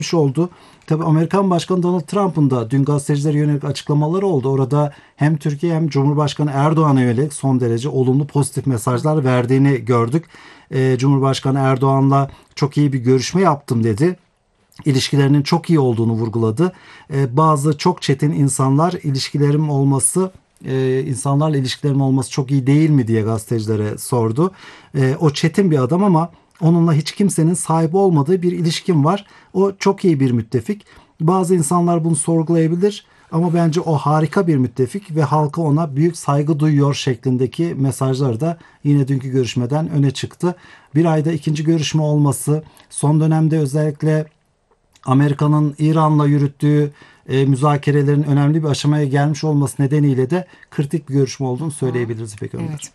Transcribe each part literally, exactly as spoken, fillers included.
oldu. Tabii Amerikan Başkanı Donald Trump'ın da dün gazetecilere yönelik açıklamaları oldu. Orada hem Türkiye hem Cumhurbaşkanı Erdoğan'a yönelik son derece olumlu pozitif mesajlar verdiğini gördük. Ee, Cumhurbaşkanı Erdoğan'la çok iyi bir görüşme yaptım dedi. İlişkilerinin çok iyi olduğunu vurguladı. Ee, bazı çok çetin insanlar ilişkilerim olması e, insanlarla ilişkilerim olması çok iyi değil mi diye gazetecilere sordu. E, o çetin bir adam ama onunla hiç kimsenin sahip olmadığı bir ilişkim var. O çok iyi bir müttefik. Bazı insanlar bunu sorgulayabilir ama bence o harika bir müttefik ve halkı ona büyük saygı duyuyor şeklindeki mesajlar da yine dünkü görüşmeden öne çıktı. Bir ayda ikinci görüşme olması, son dönemde özellikle Amerika'nın İran'la yürüttüğü e, müzakerelerin önemli bir aşamaya gelmiş olması nedeniyle de kritik bir görüşme olduğunu söyleyebiliriz İpek Önder. Evet.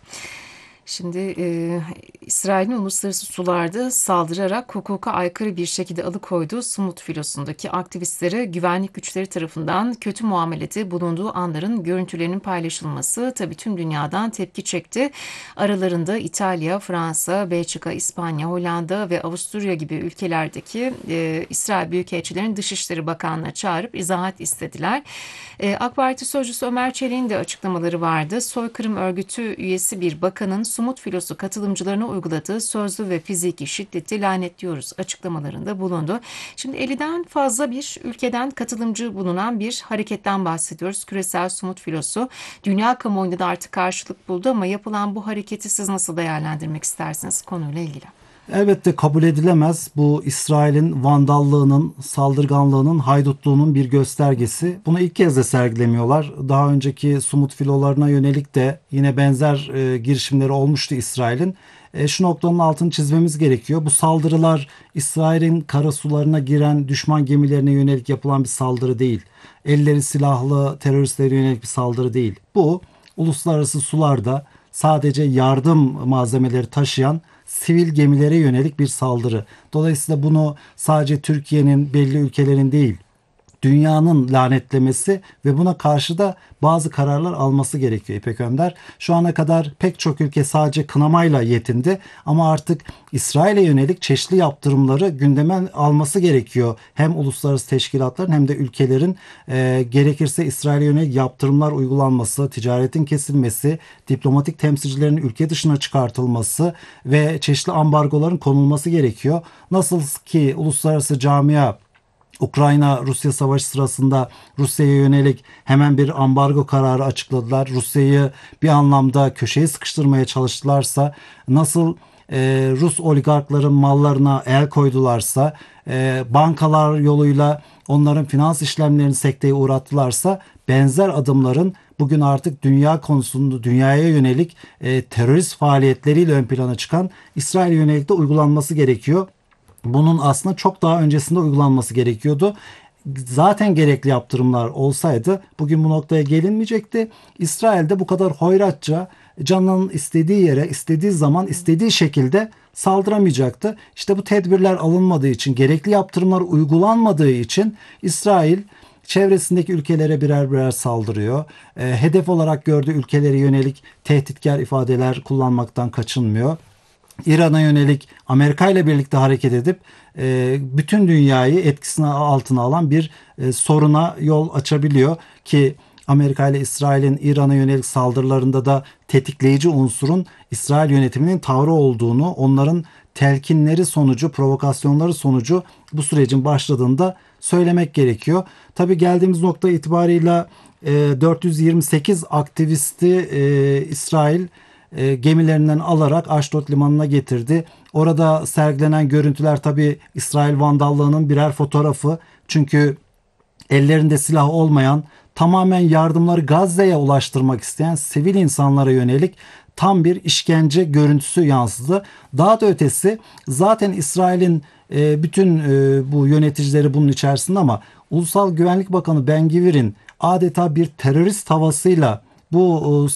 Şimdi e, İsrail'in uluslararası sularda saldırarak hukuka aykırı bir şekilde alıkoyduğu Sumut filosundaki aktivistlere güvenlik güçleri tarafından kötü muamelede bulunduğu anların görüntülerinin paylaşılması tabii tüm dünyadan tepki çekti. Aralarında İtalya, Fransa, Belçika, İspanya, Hollanda ve Avusturya gibi ülkelerdeki e, İsrail Büyükelçilerin Dışişleri Bakanlığı'na çağırıp izahat istediler. E, AK Parti Sözcüsü Ömer Çelik'in de açıklamaları vardı. Soykırım örgütü üyesi bir bakanın Sumut filosu katılımcılarına uyguladığı sözlü ve fiziki şiddeti lanetliyoruz açıklamalarında bulundu. Şimdi elliden fazla bir ülkeden katılımcı bulunan bir hareketten bahsediyoruz. Küresel Sumut filosu dünya kamuoyunda da artık karşılık buldu ama yapılan bu hareketi siz nasıl değerlendirmek istersiniz konuyla ilgili? Elbette kabul edilemez. Bu İsrail'in vandallığının, saldırganlığının, haydutluğunun bir göstergesi. Bunu ilk kez de sergilemiyorlar. Daha önceki Sumut filolarına yönelik de yine benzer e, girişimleri olmuştu İsrail'in. E, şu noktanın altını çizmemiz gerekiyor. Bu saldırılar İsrail'in karasularına giren düşman gemilerine yönelik yapılan bir saldırı değil. Elleri silahlı teröristlere yönelik bir saldırı değil. Bu uluslararası sularda sadece yardım malzemeleri taşıyan sivil gemilere yönelik bir saldırı. Dolayısıyla bunu sadece Türkiye'nin belli ülkelerin değil, dünyanın lanetlemesi ve buna karşı da bazı kararlar alması gerekiyor İpek Önder. Şu ana kadar pek çok ülke sadece kınamayla yetindi ama artık İsrail'e yönelik çeşitli yaptırımları gündeme alması gerekiyor. Hem uluslararası teşkilatların hem de ülkelerin e, gerekirse İsrail'e yönelik yaptırımlar uygulanması, ticaretin kesilmesi, diplomatik temsilcilerin ülke dışına çıkartılması ve çeşitli ambargoların konulması gerekiyor. Nasıl ki uluslararası camia Ukrayna-Rusya savaşı sırasında Rusya'ya yönelik hemen bir ambargo kararı açıkladılar. Rusya'yı bir anlamda köşeye sıkıştırmaya çalıştılarsa, nasıl e, Rus oligarkların mallarına el koydularsa, e, bankalar yoluyla onların finans işlemlerini sekteye uğrattılarsa, benzer adımların bugün artık dünya konusunda dünyaya yönelik e, terörist faaliyetleriyle ön plana çıkan İsrail'e yönelik de uygulanması gerekiyor. Bunun aslında çok daha öncesinde uygulanması gerekiyordu. Zaten gerekli yaptırımlar olsaydı bugün bu noktaya gelinmeyecekti. İsrail'de bu kadar hoyratça canının istediği yere, istediği zaman, istediği şekilde saldıramayacaktı. İşte bu tedbirler alınmadığı için, gerekli yaptırımlar uygulanmadığı için İsrail çevresindeki ülkelere birer birer saldırıyor. E, hedef olarak gördüğü ülkelere yönelik tehditkar ifadeler kullanmaktan kaçınmıyor. İran'a yönelik Amerika ile birlikte hareket edip e, bütün dünyayı etkisine altına alan bir e, soruna yol açabiliyor ki Amerika ile İsrail'in İran'a yönelik saldırılarında da tetikleyici unsurun İsrail yönetiminin tavrı olduğunu, onların telkinleri sonucu, provokasyonları sonucu bu sürecin başladığında söylemek gerekiyor. Tabii geldiğimiz nokta itibarıyla e, dört yüz yirmi sekiz aktivisti e, İsrail e, gemilerinden alarak Aşdod limanına getirdi. Orada sergilenen görüntüler tabii İsrail vandallığının birer fotoğrafı. Çünkü ellerinde silah olmayan, tamamen yardımları Gazze'ye ulaştırmak isteyen sivil insanlara yönelik tam bir işkence görüntüsü yansıdı. Daha da ötesi, zaten İsrail'in e, bütün e, bu yöneticileri bunun içerisinde ama Ulusal Güvenlik Bakanı Ben-Gvir'in adeta bir terörist havasıyla bu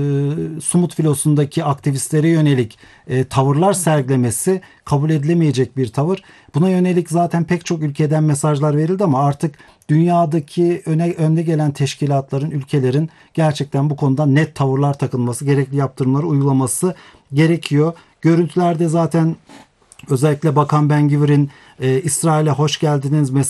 e, Sumut filosundaki aktivistlere yönelik e, tavırlar sergilemesi kabul edilemeyecek bir tavır. Buna yönelik zaten pek çok ülkeden mesajlar verildi ama artık dünyadaki öne önde gelen teşkilatların, ülkelerin gerçekten bu konuda net tavırlar takılması, gerekli yaptırımları uygulaması gerekiyor. Görüntülerde zaten özellikle Bakan Ben-Gvir'in e, İsrail'e hoş geldiniz mesajı